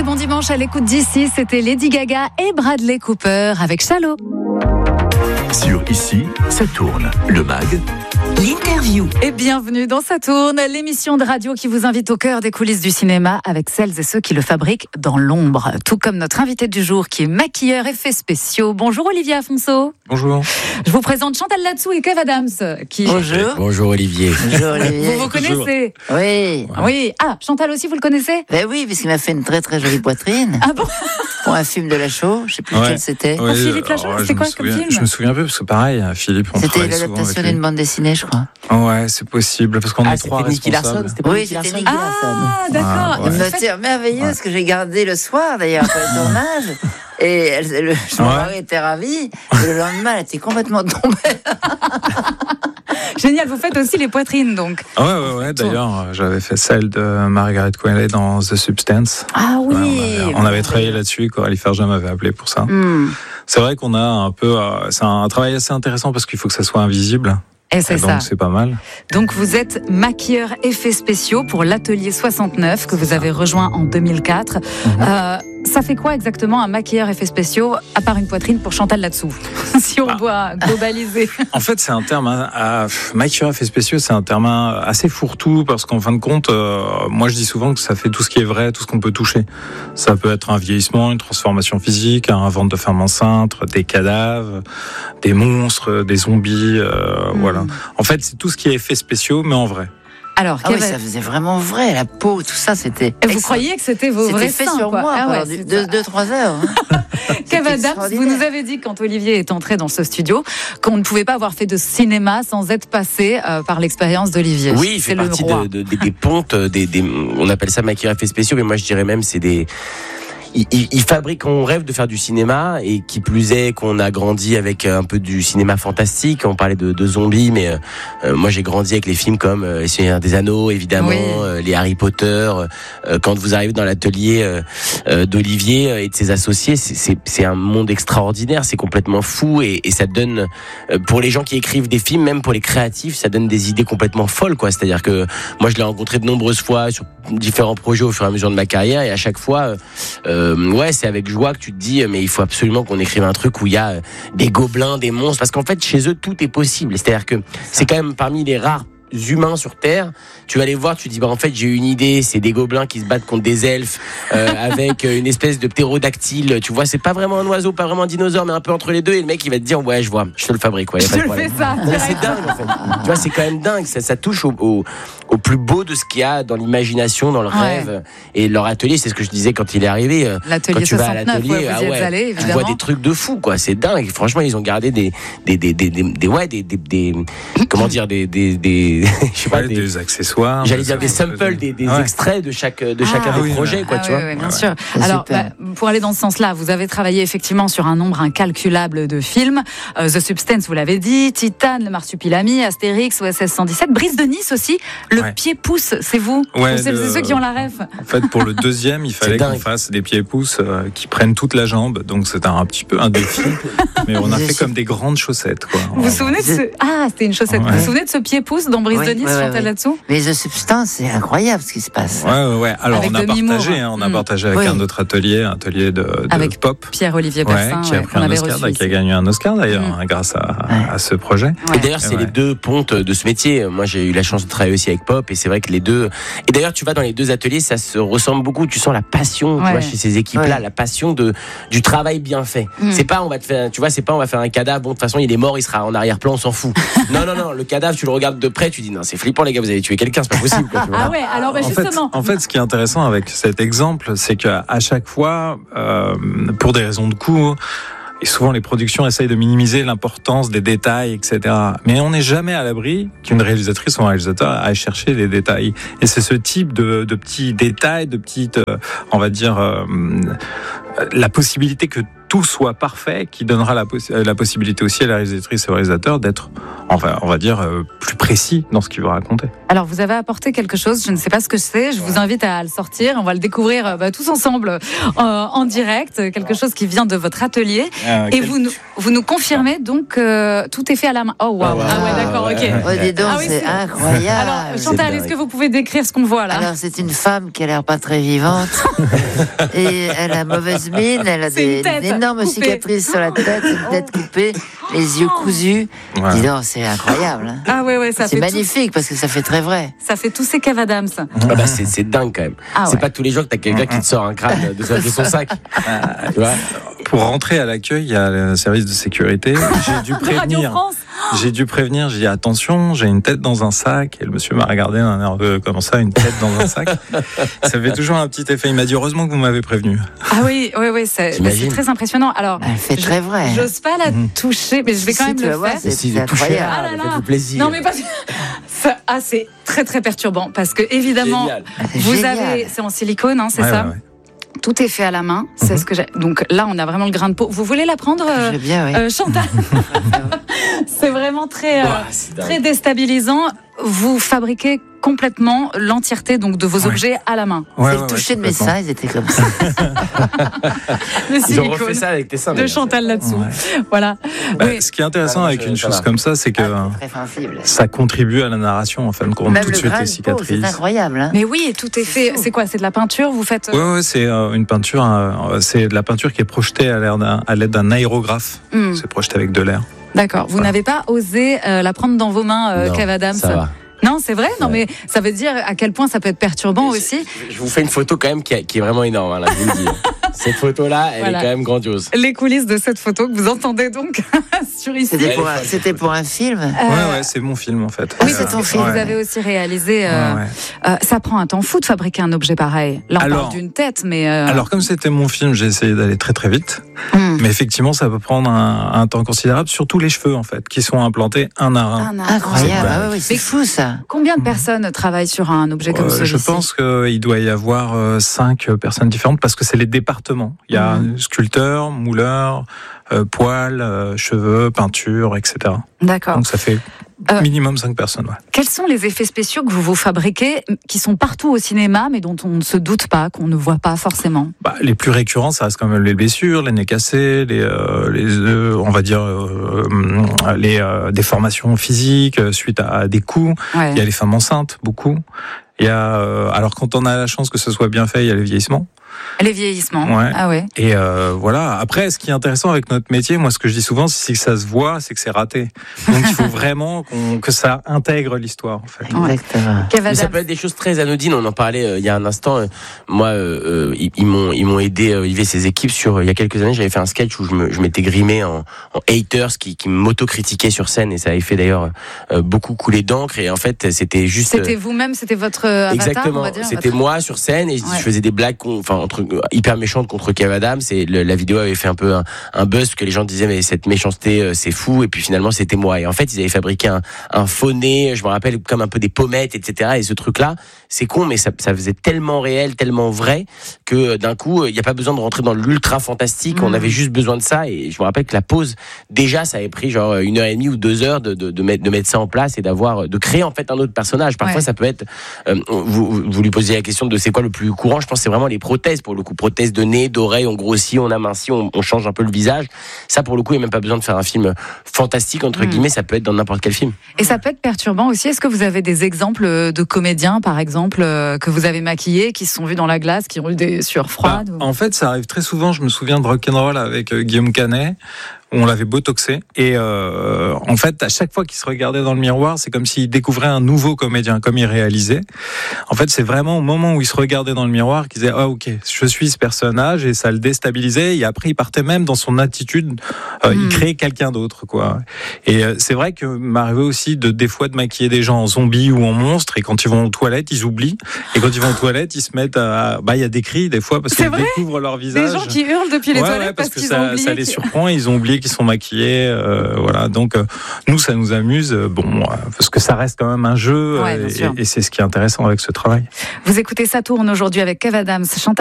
Très bon dimanche à l'écoute d'ici, c'était Lady Gaga et Bradley Cooper avec Shallow. Sur Ici, ça tourne. Le MAG, l'interview. Et bienvenue dans Ça tourne, l'émission de radio qui vous invite au cœur des coulisses du cinéma avec celles et ceux qui le fabriquent dans l'ombre. Tout comme notre invité du jour qui est maquilleur effets spéciaux. Bonjour Olivier Afonso. Bonjour. Je vous présente Chantal Latsou et Kev Adams. Bonjour. Bonjour Olivier. Bonjour Olivier. Vous connaissez? Oui. Oui. Ah, Chantal aussi, vous le connaissez? Ben oui, puisqu'il m'a fait une très très jolie poitrine. Ah bon? Pour un film de Lachaud, je sais plus lequel c'était. Pour Philippe Lachaud, c'était quoi comme film? Je me souviens un peu parce que pareil, Philippe, on C'était travaille souvent l'adaptation avec lui. d'une bande dessinée, je crois. Ouais, c'est possible parce qu'on est trois responsables. Oui, c'était Nicky Larson. Ah, d'accord. Ouais. Une matière merveilleuse que j'ai gardée le soir d'ailleurs après le tournage. Et mon mari était ravi. Et le lendemain, elle était complètement tombée. Génial, vous faites aussi les poitrines donc. Ouais. D'ailleurs, j'avais fait celle de Margaret Qualley dans The Substance. Ah oui. Ouais, on avait travaillé là-dessus. Coralie Ferget m'avait appelé pour ça. C'est vrai qu'on a un peu. C'est un travail assez intéressant parce qu'il faut que ça soit invisible. Et c'est donc ça. c'est pas mal. Donc vous êtes maquilleur effets spéciaux pour l'atelier 69 que vous avez rejoint en 2004. Ça fait quoi exactement un maquilleur effets spéciaux à part une poitrine pour Chantal Latsou si on doit globaliser? En fait, c'est un terme maquilleur effets spéciaux, c'est un terme assez fourre-tout parce qu'en fin de compte, moi je dis souvent que ça fait tout ce qui est vrai, tout ce qu'on peut toucher. Ça peut être un vieillissement, une transformation physique, un ventre de femme enceinte, des cadavres, des monstres, des zombies, voilà. En fait, c'est tout ce qui est effets spéciaux, mais en vrai. Alors, Ah oui, ça faisait vraiment vrai, la peau, tout ça, c'était. Et vous croyez que c'était vos vrais C'était fait seins, sur quoi. moi pendant 2-3 heures. Kev Adams, vous nous avez dit quand Olivier est entré dans ce studio qu'on ne pouvait pas avoir fait de cinéma sans être passé par l'expérience d'Olivier. Oui, il fait partie des pontes, on appelle ça maquilleur effets spéciaux, mais moi je dirais même c'est des... Il fabrique, on rêve de faire du cinéma et qui plus est qu'on a grandi avec un peu du cinéma fantastique. On parlait de zombies, mais moi j'ai grandi avec les films comme Les Seigneurs des Anneaux, évidemment, les Harry Potter. Quand vous arrivez dans l'atelier d'Olivier et de ses associés, c'est un monde extraordinaire, c'est complètement fou et ça donne, pour les gens qui écrivent des films, même pour les créatifs, ça donne des idées complètement folles, quoi. C'est-à-dire que moi je l'ai rencontré de nombreuses fois sur différents projets au fur et à mesure de ma carrière et à chaque fois c'est avec joie que tu te dis mais il faut absolument qu'on écrive un truc où il y a des gobelins, des monstres, parce qu'en fait chez eux tout est possible, c'est-à-dire que c'est quand même parmi les rares humains sur Terre, tu vas les voir, tu dis en fait j'ai une idée, c'est des gobelins qui se battent contre des elfes avec une espèce de ptérodactyle, tu vois, c'est pas vraiment un oiseau, pas vraiment un dinosaure, mais un peu entre les deux, et le mec il va te dire ouais je vois, je te le fabrique, y a pas de problème. C'est dingue en fait. Tu vois, c'est quand même dingue, ça touche au plus beau de ce qu'il y a dans l'imagination, dans le rêve, et leur atelier, c'est ce que je disais quand il est arrivé. L'atelier quand tu 69, vas à l'atelier, vous y êtes allé, évidemment. Tu vois des trucs de fou, quoi, c'est dingue. Franchement, ils ont gardé des comment dire, je sais pas, des accessoires. J'allais dire des samples, des extraits de chacun des projets, quoi, tu vois. Oui, bien sûr. Alors, pour aller dans ce sens-là, vous avez travaillé effectivement sur un nombre incalculable de films. The Substance, vous l'avez dit, Titan, Le Marsupilami, Astérix, OSS 117, Brise de Nice aussi, Le pied-pouce, c'est vous? C'est ceux qui ont la ref. En fait, pour le deuxième, il fallait qu'on fasse des pieds-pouces qui prennent toute la jambe, donc c'était un petit peu un défi, mais on a fait comme des grandes chaussettes, quoi. Vous vous souvenez de ce... Ah, c'était une chaussette. Vous vous souvenez de ce pied-pouce dans Brise de Nice, Chantal Latsou? Mais The Substance, c'est incroyable ce qui se passe. Ouais. Alors avec on a partagé avec un autre atelier, un atelier de avec pop. Pierre-Olivier Persin, qui a pris un Oscar, qui a gagné un Oscar d'ailleurs, grâce à ce projet. Et d'ailleurs, c'est les deux pontes de ce métier. Moi, j'ai eu la chance de travailler aussi avec Pop, et c'est vrai que les deux. Et d'ailleurs, tu vas dans les deux ateliers, ça se ressemble beaucoup. Tu sens la passion, tu vois, chez ces équipes-là, la passion du travail bien fait. C'est pas on va faire un cadavre. Bon, de toute façon, il est mort, il sera en arrière-plan, on s'en fout. Non, le cadavre, tu le regardes de près, tu dis non, c'est flippant les gars, vous avez tué quelqu'un, c'est pas possible. Quoi, tu vois. Ah ouais, alors justement. En fait, ce qui est intéressant avec cet exemple, c'est qu'à chaque fois, pour des raisons de coût, et souvent les productions essayent de minimiser l'importance des détails, etc. Mais on n'est jamais à l'abri qu'une réalisatrice ou un réalisateur aille chercher des détails. Et c'est ce type de petits détails, de petites, on va dire, la possibilité que tout soit parfait, qui donnera la possibilité aussi à la réalisatrice et au réalisateur d'être, enfin, on va dire, plus précis dans ce qu'il veut raconter. Alors, vous avez apporté quelque chose, je ne sais pas ce que c'est, je vous invite à le sortir, on va le découvrir tous ensemble en direct, quelque chose qui vient de votre atelier. Et vous nous confirmez donc que tout est fait à la main. Oh, waouh! Ah ouais, d'accord, ok. Oh, dis donc, oui, c'est incroyable. Alors, Chantal, est-ce que vous pouvez décrire ce qu'on voit là? Alors, c'est une femme qui a l'air pas très vivante. Et elle a mauvaise mine, elle a des énormes cicatrices sur la tête, une tête coupée, les yeux cousus. Ouais. Dis donc, c'est incroyable. Hein. Ah ouais, ça c'est fait magnifique parce que ça fait très vrai. Ça fait tous ces Kev Adams. Ah bah c'est dingue quand même. C'est pas tous les jours que t'as quelqu'un qui te sort un crâne de son sac. Tu vois. Pour rentrer à l'accueil, il y a le service de sécurité. J'ai dû prévenir. J'ai dit attention, j'ai une tête dans un sac. Et le monsieur m'a regardé d'un air comme ça, une tête dans un sac. Ça fait toujours un petit effet. Il m'a dit heureusement que vous m'avez prévenu. Ah oui, c'est très impressionnant. Alors, elle fait très vrai. J'ose pas la toucher, mais je vais quand même le faire. Si vous touchez, ça fait plaisir. Non mais pas. C'est très très perturbant parce que évidemment, vous avez, c'est en silicone, hein, c'est ça. Ouais. Tout est fait à la main, c'est ce que j'ai. Donc là, on a vraiment le grain de peau. Vous voulez la prendre, je veux bien, oui. Chantal? C'est vraiment très déstabilisant. Vous fabriquez complètement l'entièreté donc de vos objets à la main. C'est le toucher de mes seins, ils étaient comme ça. Ils ont refait ça avec tes seins. De Chantal là-dessous. Ouais. Voilà. Ce qui est intéressant avec une chose comme ça, c'est que ça contribue à la narration en fin de compte. Même tout de suite les cicatrices. C'est incroyable. Hein. Mais oui, tout est fait. C'est quoi? C'est de la peinture? Vous faites? Oui, c'est une peinture. C'est de la peinture qui est projetée à l'aide d'un aérographe. C'est projeté avec de l'air. D'accord. Vous n'avez pas osé la prendre dans vos mains, Kev Adams? Ça va. Non, c'est vrai. Non, mais ça veut dire à quel point ça peut être perturbant aussi. Je vous fais une photo quand même qui est vraiment énorme. Hein, là, je vous le dis. Cette photo-là, elle est quand même grandiose. Les coulisses de cette photo que vous entendez donc sur ici. C'était pour un film. Ouais, c'est mon film en fait. Oui, c'est ton film. Vous avez aussi réalisé. Ça prend un temps fou de fabriquer un objet pareil. Là, on parle d'une tête, mais. Alors, comme c'était mon film, j'ai essayé d'aller très très vite. Mais effectivement, ça peut prendre un temps considérable, surtout les cheveux en fait, qui sont implantés un à un. Incroyable. C'est fou ça. Combien de personnes travaillent sur un objet comme celui-ci? Je pense qu'il doit y avoir 5 personnes différentes parce que c'est les départements. Il y a sculpteur, mouleur, poils, cheveux, peinture, etc. D'accord. Donc ça fait minimum 5 personnes. Ouais. Quels sont les effets spéciaux que vous fabriquez qui sont partout au cinéma mais dont on ne se doute pas, qu'on ne voit pas forcément? Les plus récurrents, ça reste quand même les blessures, les nez cassés, on va dire les déformations physiques suite à des coups. Ouais. Il y a les femmes enceintes, beaucoup. Il y a alors quand on a la chance que ce soit bien fait, il y a les vieillissements. Les vieillissements. Ouais. Ah ouais. Et voilà. Après, ce qui est intéressant avec notre métier, moi, ce que je dis souvent, c'est que ça se voit, c'est que c'est raté. Donc, il faut vraiment que ça intègre l'histoire, en fait. Exactement. Mais ça peut être des choses très anodines. On en parlait il y a un instant. Moi, ils m'ont aidé, Yves et ses équipes il y a quelques années. J'avais fait un sketch où je m'étais grimé en haters qui m'auto-critiquaient sur scène et ça avait fait d'ailleurs beaucoup couler d'encre. Et en fait, c'était juste. C'était vous-même, c'était votre avatar. Exactement. On va dire, c'était moi sur scène et je faisais des blagues, hyper méchante contre Kev Adams et la vidéo avait fait un peu un buzz parce que les gens disaient mais cette méchanceté c'est fou et puis finalement c'était moi et en fait ils avaient fabriqué un faux nez, je me rappelle comme un peu des pommettes etc et ce truc là c'est con mais ça faisait tellement réel, tellement vrai que d'un coup il n'y a pas besoin de rentrer dans l'ultra fantastique, on avait juste besoin de ça et je me rappelle que la pause déjà ça avait pris genre 1h30 ou 2 heures de mettre ça en place et de créer en fait un autre personnage. Parfois ça peut être vous lui posiez la question de c'est quoi le plus courant, je pense que c'est vraiment les prothèses pour le coup, prothèses de nez, d'oreilles, on grossit, on amincit, on change un peu le visage. Ça, pour le coup, il n'y a même pas besoin de faire un film fantastique, entre guillemets, ça peut être dans n'importe quel film. Et ça peut être perturbant aussi. Est-ce que vous avez des exemples de comédiens, par exemple, que vous avez maquillés, qui se sont vus dans la glace, qui ont eu des sueurs froides En fait, ça arrive très souvent. Je me souviens de Rock'n'Roll avec Guillaume Canet. On l'avait botoxé et en fait à chaque fois qu'il se regardait dans le miroir c'est comme s'il découvrait un nouveau comédien comme il réalisait. En fait c'est vraiment au moment où il se regardait dans le miroir qu'il disait ok je suis ce personnage et ça le déstabilisait et après il partait même dans son attitude il créait quelqu'un d'autre quoi. Et c'est vrai que m'arrivait aussi des fois de maquiller des gens en zombies ou en monstres et quand ils vont aux toilettes ils oublient et quand ils vont aux toilettes ils se mettent il y a des cris des fois parce qu'ils découvrent leur visage. Des gens qui hurlent depuis les toilettes parce qu'ils ont oublié. Ça les surprend, ils ont oublié qui sont maquillés, voilà. Donc nous, ça nous amuse, parce que ça reste quand même un jeu, et c'est ce qui est intéressant avec ce travail. Vous écoutez Ça tourne aujourd'hui avec Kev Adams, Chantal